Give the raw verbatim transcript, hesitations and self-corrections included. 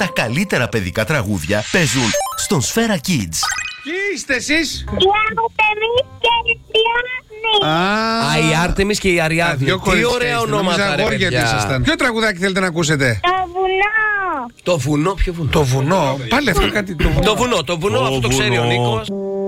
καλύτερα παιδικά τραγούδια παίζουν στον Σφαίρα Kids. Ποιοι είστε εσείς? Η Άρτεμις και η Αριάδνη. Α, Α, η Άρτεμις και η Αριάδνη. δύο Τι κορίτσια ωραία είστε, ονόματα, νόμιζα ρε αγόρια παιδιά. τι ήσασταν. Ποιο τραγουδάκι θέλετε να ακούσετε? Το βουνό. Το βουνό, ποιο βουνό? Το βουνό. Πάλι αυτό κάτι. Το βουνό. Το βουνό, το βουνό, αυτό το ξέρει ο Νίκος.